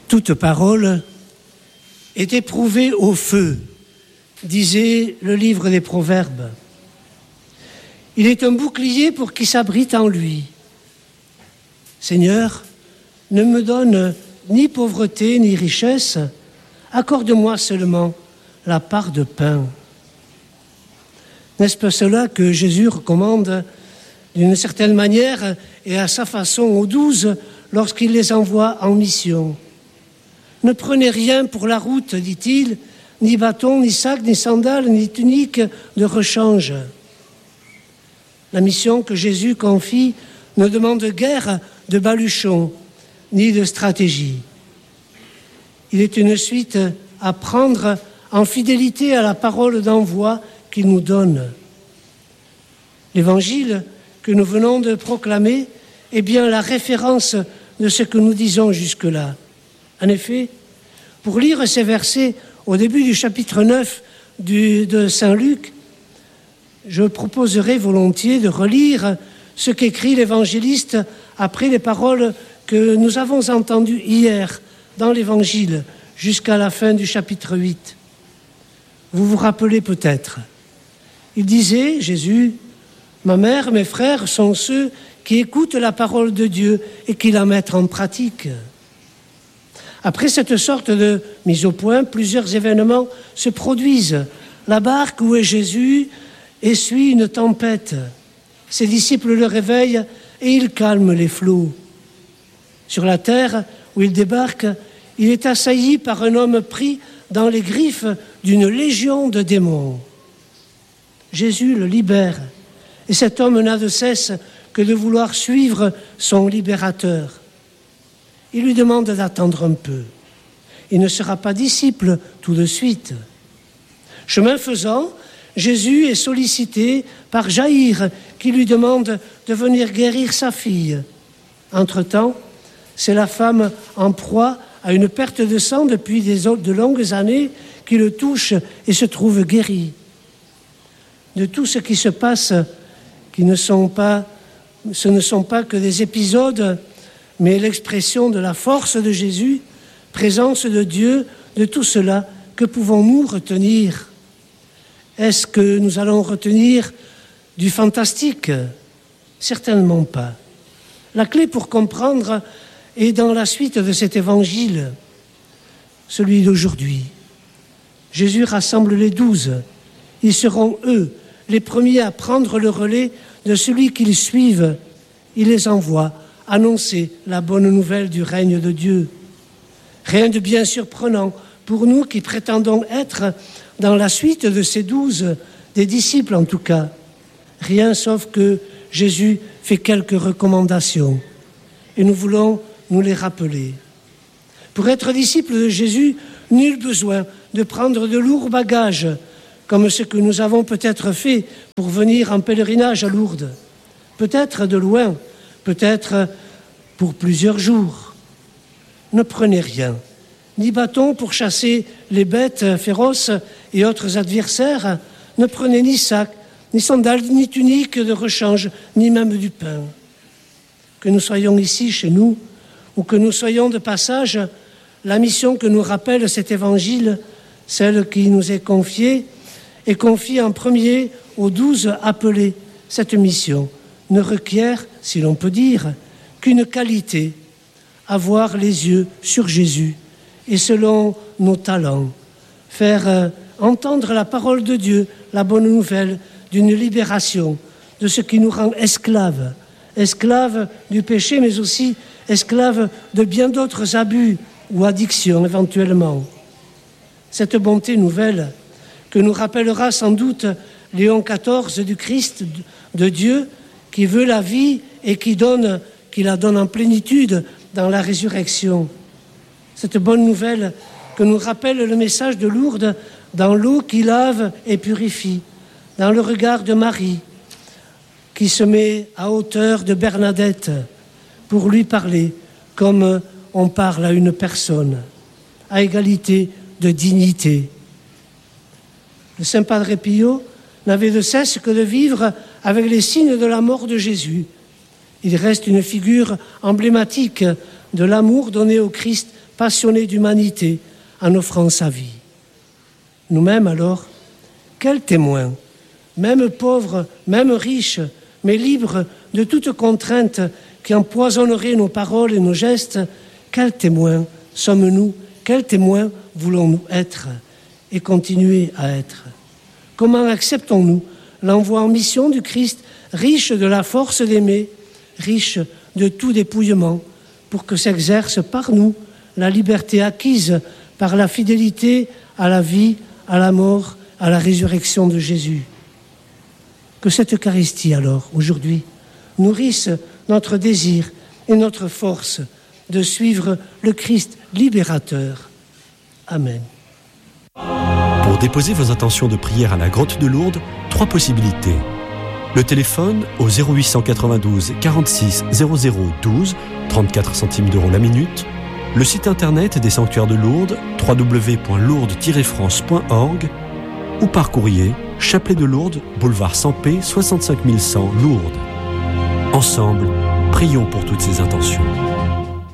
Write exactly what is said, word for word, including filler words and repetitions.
Toute parole est éprouvée au feu, disait le livre des Proverbes. Il est un bouclier pour qui s'abrite en lui. Seigneur, ne me donne ni pauvreté ni richesse, accorde-moi seulement la part de pain. N'est-ce pas cela que Jésus recommande d'une certaine manière et à sa façon aux douze lorsqu'il les envoie en mission? Ne prenez rien pour la route, dit-il, ni bâton, ni sac, ni sandales, ni tunique de rechange. La mission que Jésus confie ne demande guère de baluchons, ni de stratégie. Il est une suite à prendre en fidélité à la parole d'envoi qu'il nous donne. L'évangile que nous venons de proclamer est bien la référence de ce que nous disons jusque-là. En effet, pour lire ces versets au début du chapitre neuf du, de Saint Luc, je proposerai volontiers de relire ce qu'écrit l'évangéliste après les paroles que nous avons entendues hier dans l'évangile jusqu'à la fin du chapitre huit. Vous vous rappelez peut-être. Il disait, Jésus, « Ma mère, mes frères sont ceux qui écoutent la parole de Dieu et qui la mettent en pratique. » Après cette sorte de mise au point, plusieurs événements se produisent. La barque où est Jésus essuie une tempête. Ses disciples le réveillent et il calme les flots. Sur la terre où il débarque, il est assailli par un homme pris dans les griffes d'une légion de démons. Jésus le libère et cet homme n'a de cesse que de vouloir suivre son libérateur. Il lui demande d'attendre un peu. Il ne sera pas disciple tout de suite. Chemin faisant, Jésus est sollicité par Jaïr qui lui demande de venir guérir sa fille. Entre-temps, c'est la femme en proie à une perte de sang depuis des, de longues années qui le touche et se trouve guérie. De tout ce qui se passe, qui ne sont pas, ce ne sont pas que des épisodes, mais l'expression de la force de Jésus, présence de Dieu, de tout cela, que pouvons-nous retenir? Est-ce que nous allons retenir du fantastique? Certainement pas. La clé pour comprendre est dans la suite de cet évangile, celui d'aujourd'hui. Jésus rassemble les douze. Ils seront, eux, les premiers à prendre le relais de celui qu'ils suivent. Il les envoie annoncer la bonne nouvelle du règne de Dieu. Rien de bien surprenant pour nous qui prétendons être dans la suite de ces douze, des disciples en tout cas. Rien sauf que Jésus fait quelques recommandations et nous voulons nous les rappeler. Pour être disciple de Jésus, nul besoin de prendre de lourds bagages comme ce que nous avons peut-être fait pour venir en pèlerinage à Lourdes. Peut-être de loin, peut-être pour plusieurs jours. Ne prenez rien, ni bâton pour chasser les bêtes féroces et autres adversaires, ne prenez ni sac, ni sandales, ni tunique de rechange, ni même du pain. Que nous soyons ici, chez nous, ou que nous soyons de passage, la mission que nous rappelle cet évangile, celle qui nous est confiée, est confiée en premier aux douze appelés. Cette mission ne requiert, si l'on peut dire, qu'une qualité, avoir les yeux sur Jésus et selon nos talents, faire euh, entendre la parole de Dieu, la bonne nouvelle d'une libération, de ce qui nous rend esclaves, esclaves du péché, mais aussi esclaves de bien d'autres abus ou addictions éventuellement. Cette bonté nouvelle que nous rappellera sans doute Léon quatorze du Christ de Dieu, qui veut la vie et qui donne, qui la donne en plénitude dans la résurrection. Cette bonne nouvelle que nous rappelle le message de Lourdes dans l'eau qui lave et purifie, dans le regard de Marie, qui se met à hauteur de Bernadette pour lui parler comme on parle à une personne, à égalité de dignité. Le Saint Padre Pio n'avait de cesse que de vivre avec les signes de la mort de Jésus. Il reste une figure emblématique de l'amour donné au Christ passionné d'humanité en offrant sa vie. Nous-mêmes alors, quels témoins, même pauvres, même riches, mais libres de toute contrainte qui empoisonnerait nos paroles et nos gestes, quels témoins sommes-nous? Quels témoins voulons-nous être et continuer à être? Comment acceptons-nous l'envoi en mission du Christ, riche de la force d'aimer, riche de tout dépouillement, pour que s'exerce par nous la liberté acquise par la fidélité à la vie, à la mort, à la résurrection de Jésus? Que cette Eucharistie, alors, aujourd'hui, nourrisse notre désir et notre force de suivre le Christ libérateur. Amen. Pour déposer vos intentions de prière à la grotte de Lourdes, trois possibilités. Le téléphone au zéro huit cent quatre-vingt-douze quarante-six zéro zéro douze, trente-quatre centimes d'euros la minute. Le site internet des sanctuaires de Lourdes, w w w point lourdes tiret france point org, ou par courrier, Chapelet de Lourdes, boulevard Sampé, soixante-cinq mille cent Lourdes. Ensemble, prions pour toutes ces intentions.